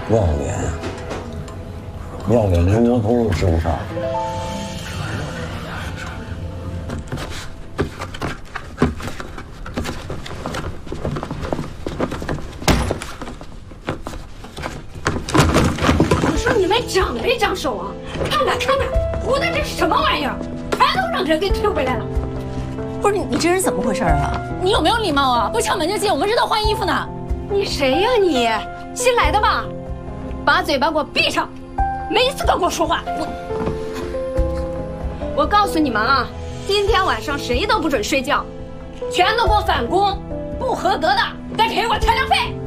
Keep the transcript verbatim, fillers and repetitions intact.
要脸，要脸连窝头都吃不上。 我说你们长没长手啊？看看看看，糊的这是什么玩意儿？全都让人给推回来了。 不是你，你这人怎么回事啊？你有没有礼貌啊？不敲门就进，我们这都换衣服呢。 你谁呀你？新来的吧？把嘴巴给我闭上，没资格跟我说话。我我告诉你们啊，今天晚上谁都不准睡觉，全都给我返工，不合格的该赔我材料费。